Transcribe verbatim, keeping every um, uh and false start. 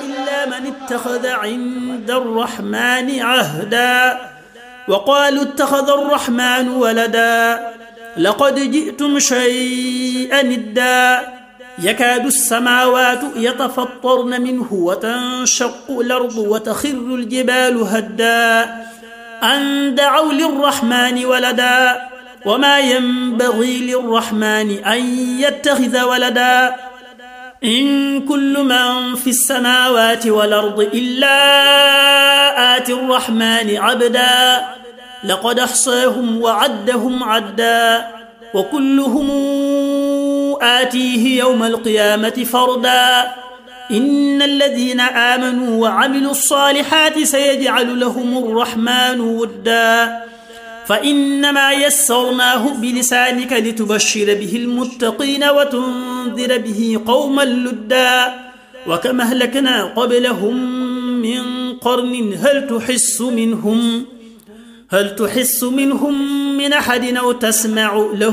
إلا من اتخذ عند الرحمن عهدا وقالوا اتخذ الرحمن ولدا لقد جئتم شيئا إدا يكاد السماوات يتفطرن منه وتنشق الأرض وتخر الجبال هدا أن دعوا للرحمن ولدا وما ينبغي للرحمن أن يتخذ ولدا إن كل من في السماوات والأرض إلا آتي الرحمن عبدا لقد أحصاهم وعدهم عدا وكلهم آتيه يوم القيامة فردا إن الذين آمنوا وعملوا الصالحات سيجعل لهم الرحمن ودا فإنما يسرناه بلسانك لتبشر به المتقين وتنذر به قوما لدا وكما أهلكنا قبلهم من قرن هل تحس منهم هل تحس منهم من أحد أو تسمع له